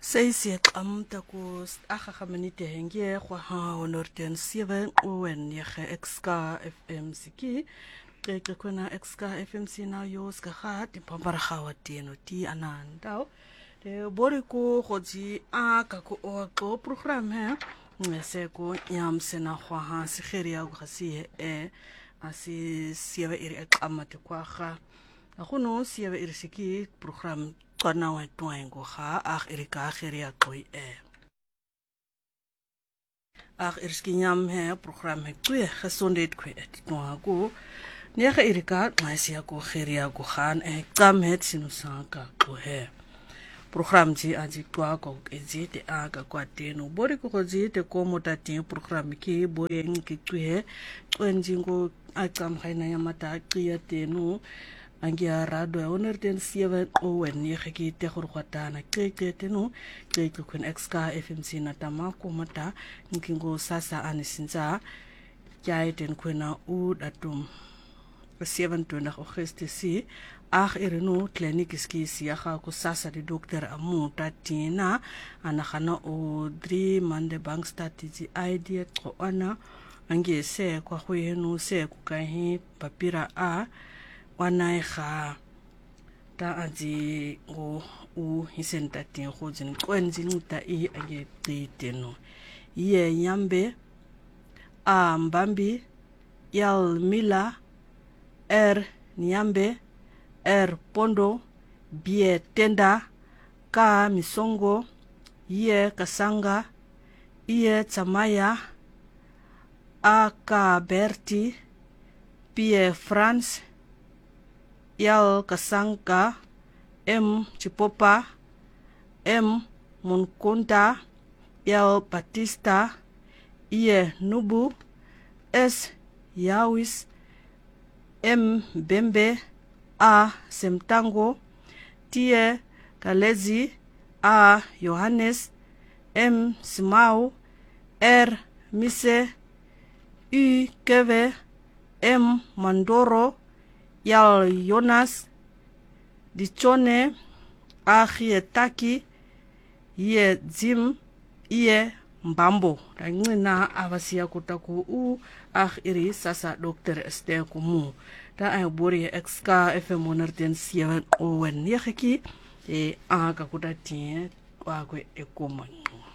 Seisi taku akakamanite hengie kwa honorten 7 owen yege exka FM siki keke kuna exka FM sina yos kahat pampara khawatino ti anandao de boriku khoji akaku o program he ko yam sena kwa sikhiria gasi asi sieve iri akamate kwa kha akuno sieve iri siki program kana wa twengo kha irika khiria koi irski nyam he program he tue gesondheid kwe twaku nege irika maisia ko khiria ko khan kam het sinusaka ko he program ji aji kwa ko ezi te aga kwa teno bori ko ji te ko motati program ki boye nki tue twenjingo akam khaina yamata qiya teno angia rado onerten 7 owen yegi te khurqatana keke teno keke kun exka FMC na tamako mata nkingo sasa anisinza jaiten kuna u datum 27 Augustus ireno klinik ski siya ko sasa di dokter amu tatina anakana o 3 mande bank strategy idea ko ana angie se kwa huyenu se kukahi papira wanai kha ta aji go u hisenta tin khojin kwenjin ta age titeno ye yambe mbambi yal mila nyambe pondo bie tenda ka misongo ye kasanga ye tamaya aka berti pie france yal kasanga chipopa munkonda yal batista ye nubu yawis bembe semtango tie kalezi yohannes simau mise keve mandoro yal Jonas dichone taki ye zim ye mbambo rangina avasia kutaku iri sasa dokter este kumu ta ay bori exka FM onerten 7 owen yeki aga kutati wa kwe ekomanyo